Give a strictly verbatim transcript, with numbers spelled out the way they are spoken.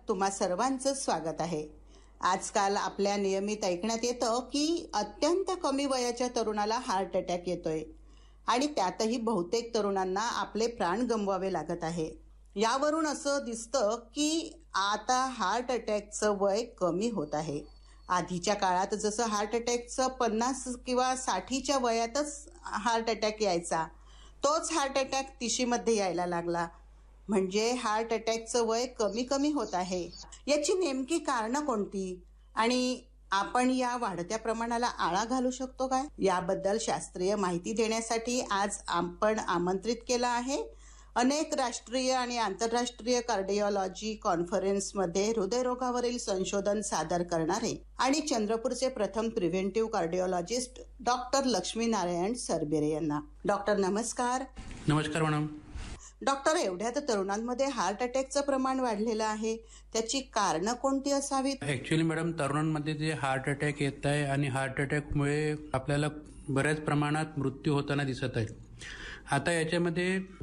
तुम्हा सर्वांचं स्वागत आहे. आजकाल आपल्या नियमित ऐकण्यात येतं की अत्यंत कमी वयाच्या तरुणाला हार्ट अटॅक येतोय आणि त्यातही बहुतेक तरुणांना आपले प्राण गमवावे लागत आहे. यावरून असं दिसतं की आता हार्ट अटॅकचं वय कमी होत आहे. आधीच्या काळात जसं हार्ट अटॅकचं पन्नास किंवा साठीच्या वयातच हार्ट अटॅक यायचा, तोच हार्ट अटॅक तिशीमध्ये यायला लागला. म्हणजे हार्ट अटॅकचं वय कमी कमी होत आहे. याची नेमकी कारणं कोणती आणि आपण या वाढत्या प्रमाणाला आळा घालू शकतो काय, याबद्दल शास्त्रीय माहिती देण्यासाठी आज आपण आमंत्रित केलं आहे अनेक राष्ट्रीय आणि आंतरराष्ट्रीय कार्डिओलॉजी कॉन्फरन्समध्ये हृदयरोगावरील संशोधन सादर करणारे आणि चंद्रपूरचे प्रथम प्रिव्हेंटिव्ह कार्डिओलॉजिस्ट डॉक्टर लक्ष्मीनारायण सरबेरे यांना. डॉक्टर नमस्कार. नमस्कार मॅडम. डॉक्टर, एवढ्यात तरुणांमध्ये हार्ट अटॅकचं प्रमाण वाढलेलं आहे, त्याची कारणं कोणती असावीत? ऍक्च्युली मॅडम, तरुणांमध्ये जे हार्ट अटॅक येत आहे आणि हार्ट अटॅकमुळे आपल्याला बऱ्याच प्रमाणात मृत्यू होताना दिसत आहे. आता याच्यामध्ये